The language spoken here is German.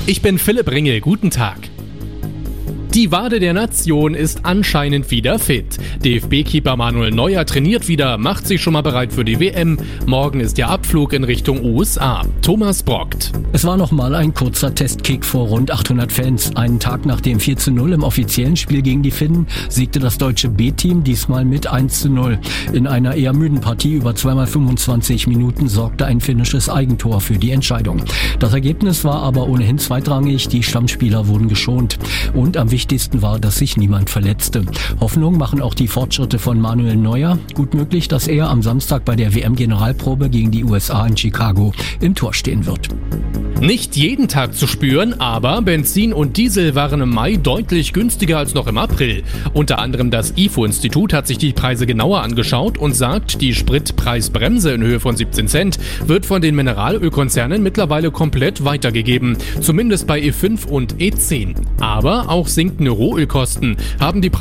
Ich bin Philipp Ringel, guten Tag. Die Wade der Nation ist anscheinend wieder fit. DFB-Keeper Manuel Neuer trainiert wieder, macht sich schon mal bereit für die WM. Morgen ist der Abflug in Richtung USA. Thomas Brockt. Es war nochmal ein kurzer Testkick vor rund 800 Fans. Einen Tag nach dem 4:0 im offiziellen Spiel gegen die Finnen siegte das deutsche B-Team diesmal mit 1:0. In einer eher müden Partie über 2x25 Minuten sorgte ein finnisches Eigentor für die Entscheidung. Das Ergebnis war aber ohnehin zweitrangig. Die Stammspieler wurden geschont. Und am wichtigsten war, dass sich niemand verletzte. Hoffnung machen auch die Fortschritte von Manuel Neuer. Gut möglich, dass er am Samstag bei der WM-Generalprobe gegen die USA in Chicago im Tor stehen wird. Nicht jeden Tag zu spüren, aber Benzin und Diesel waren im Mai deutlich günstiger als noch im April. Unter anderem das IFO-Institut hat sich die Preise genauer angeschaut und sagt, die Spritpreisbremse in Höhe von 17 Cent wird von den Mineralölkonzernen mittlerweile komplett weitergegeben. Zumindest bei E5 und E10. Aber auch sinkende Rohölkosten haben die